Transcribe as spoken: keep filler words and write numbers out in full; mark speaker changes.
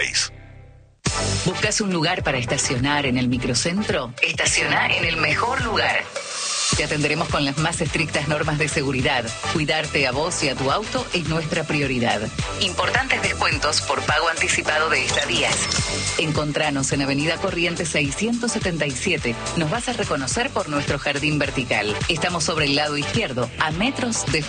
Speaker 1: ¿Buscas un lugar para estacionar en el microcentro? Estaciona en el mejor lugar. Te atenderemos con las más estrictas normas de seguridad. Cuidarte a vos y a tu auto es nuestra prioridad. Importantes descuentos por pago anticipado de estadías. Encontranos en Avenida Corrientes seiscientos setenta y siete. Nos vas a reconocer por nuestro jardín vertical. Estamos sobre el lado izquierdo, a metros de